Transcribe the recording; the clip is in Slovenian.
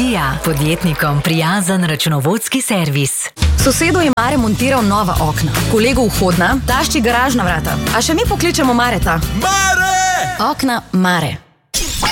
Vizija, podjetnikom prijazen računovodski servis. Sosedu je Mare montiral nova okna, kolegu vhodna, tašči garažna vrata. A še mi pokličemo Mareta. Mare! Okna Mare.